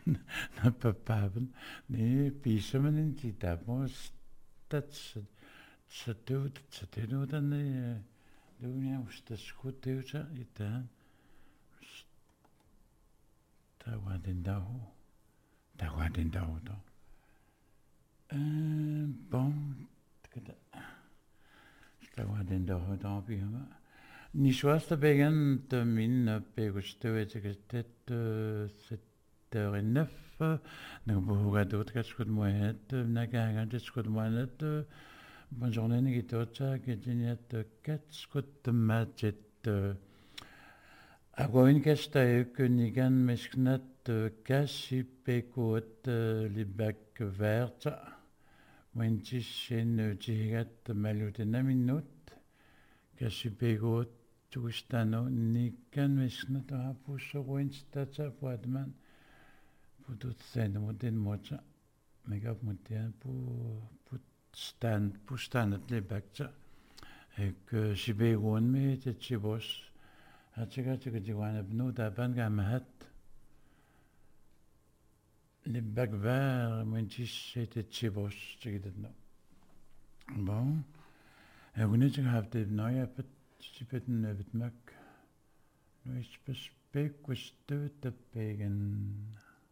na papaven ne pisamanin titapos tats satut ne dunia ustaskuteusa ita tawadin dahu to bon kada tawadin dahu to pihama Nishwasta began de min pegustuetikestet 7h09 donc bohuga d'autres skut mohet nagaga det skut mohet bonne journée nigitocha geniet 4 skut majet agoin kesta kunigan mesknat kasi pekot libak vert wentis sen jigat malutena minut kasi pekot Tustano nikan mesknat hapuso wenstata puadman putut sen modin mocha megap mutia pustanat lebakcha ek sibegon me tchibos hatchega tchigwana bnu daban gamahat lebak var mentis tchibos tchigidno bon egunet hafte noya pet Sipeten övet mak. Nu is bespek was stöt de pegen.